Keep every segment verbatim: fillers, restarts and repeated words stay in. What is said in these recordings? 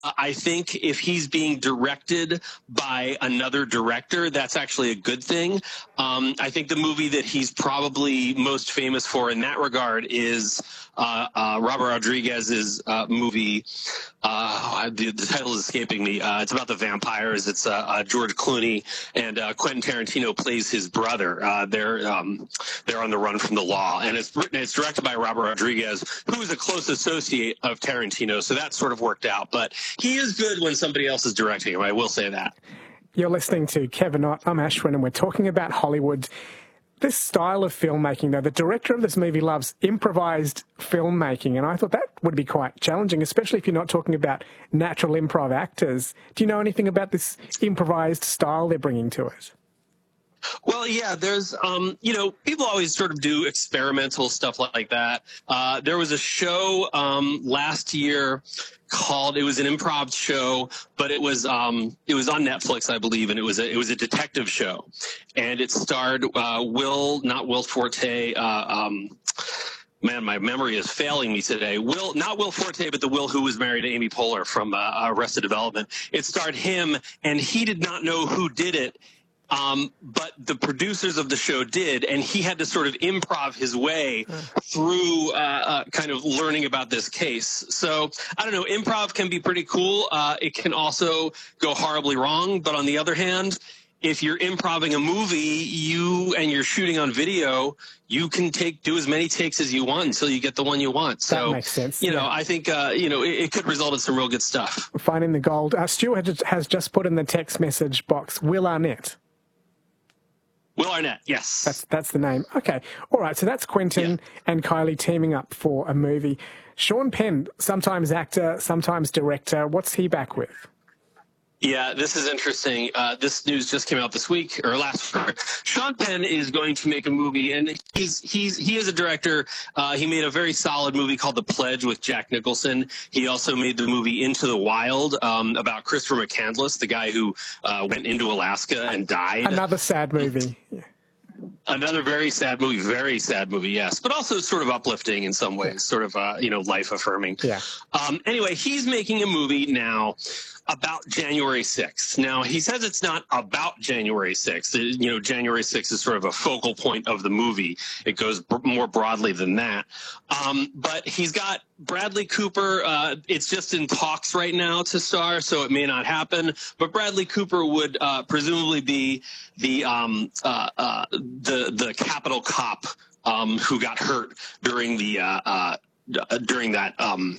I think if he's being directed by another director, that's actually a good thing. Um, I think the movie that he's probably most famous for in that regard is uh, uh, Robert Rodriguez's uh, movie. Uh, the, the title is escaping me. Uh, it's about the vampires. It's uh, uh, George Clooney and uh, Quentin Tarantino plays his brother. Uh, they're um, they're on the run from the law, and it's written. It's directed by Robert Rodriguez, who is a close associate of Tarantino. So that sort of worked out. But he is good when somebody else is directing him. I will say that. You're listening to Kevin Ott. I'm Ashwin, and we're talking about Hollywood. This style of filmmaking, though, the director of this movie loves improvised filmmaking, and I thought that would be quite challenging, especially if you're not talking about natural improv actors. Do you know anything about this improvised style they're bringing to it? Well, yeah, there's, um, you know, people always sort of do experimental stuff like that. Uh, there was a show um, last year called, it was an improv show, but it was um, it was on Netflix, I believe, and it was a, it was a detective show. And it starred uh, Will, not Will Forte, uh, um, man, my memory is failing me today. Will, not Will Forte, but the Will who was married to Amy Poehler from uh, Arrested Development. It starred him, and he did not know who did it. Um, but the producers of the show did, and he had to sort of improv his way through uh, uh, kind of learning about this case. So, I don't know, improv can be pretty cool. Uh, it can also go horribly wrong. But on the other hand, if you're improving a movie, you and you're shooting on video, you can take do as many takes as you want until you get the one you want. So, that makes sense. You know, yeah. I think, uh, you know, it, it could result in some real good stuff. Finding the gold. Uh, Stuart has just put in the text message box, Will Arnett. Will Arnett, yes. That's that's the name. Okay. All right. So that's Quentin yeah. and Kylie teaming up for a movie. Sean Penn, sometimes actor, sometimes director. What's he back with? Yeah, this is interesting. Uh, this news just came out this week or last week. Sean Penn is going to make a movie, and he's he's he is a director. Uh, he made a very solid movie called The Pledge with Jack Nicholson. He also made the movie Into the Wild um, about Christopher McCandless, the guy who uh, went into Alaska and died. Another sad movie. Yeah. Another very sad movie, very sad movie, yes, but also sort of uplifting in some ways, sort of, uh, you know, life affirming. Yeah. Um, anyway, he's making a movie now about January sixth. Now, he says it's not about January sixth. It, you know, January sixth is sort of a focal point of the movie. It goes b- more broadly than that. Um, but he's got Bradley Cooper. Uh, it's just in talks right now to star, so it may not happen. But Bradley Cooper would uh, presumably be the um, uh, uh, the the Capitol cop um, who got hurt during the uh, uh, during that. Um,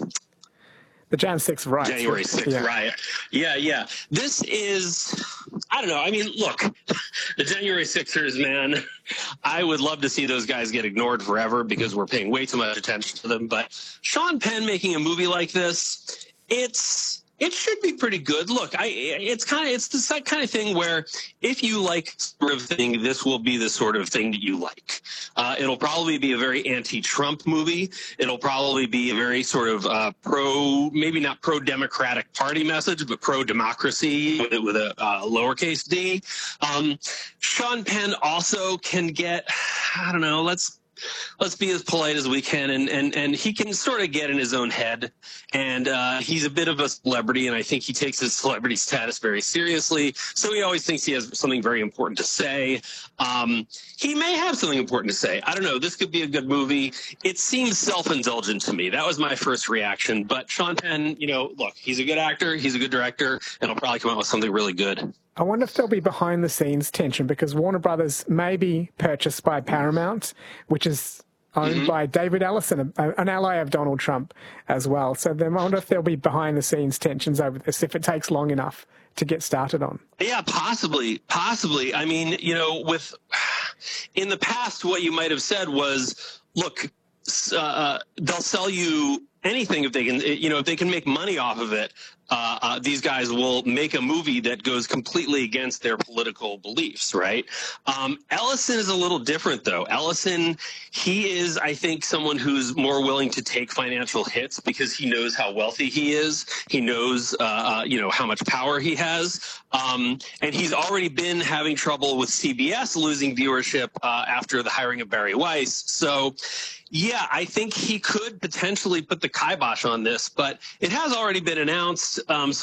The Jan sixth riot. January sixth yeah. riot. Yeah, yeah. This is, I don't know. I mean, look, the January sixers, man, I would love to see those guys get ignored forever because we're paying way too much attention to them. But Sean Penn making a movie like this, it's, it should be pretty good. Look, I it's kind of it's the kind of thing where if you like sort of thing, this will be the sort of thing that you like. Uh, it'll probably be a very anti-Trump movie. It'll probably be a very sort of uh, pro, maybe not pro-democratic party message, but pro-democracy with, with a uh, lowercase d. Um, Sean Penn also can get, I don't know, let's let's be as polite as we can, and and and he can sort of get in his own head, and uh, he's a bit of a celebrity, and I think he takes his celebrity status very seriously, so he always thinks he has something very important to say. Um, he may have something important to say. I don't know. This could be a good movie. It seems self-indulgent to me. That was my first reaction, but Sean Penn, you know, look, he's a good actor, he's a good director, and he'll probably come out with something really good. I wonder if there'll be behind-the-scenes tension because Warner Brothers may be purchased by Paramount, which is owned mm-hmm. by David Ellison, an ally of Donald Trump as well. So I wonder if there'll be behind-the-scenes tensions over this if it takes long enough to get started on. Yeah, possibly, possibly. I mean, you know, with in the past, what you might have said was, look, uh, they'll sell you anything if they can, you know, if they can make money off of it. Uh, uh, these guys will make a movie that goes completely against their political beliefs, right? Um, Ellison is a little different, though. Ellison, he is, I think, someone who's more willing to take financial hits because he knows how wealthy he is. He knows, uh, uh, you know, how much power he has. Um, and he's already been having trouble with C B S losing viewership uh, after the hiring of Barry Weiss. So, yeah, I think he could potentially put the kibosh on this, but it has already been announced. Um,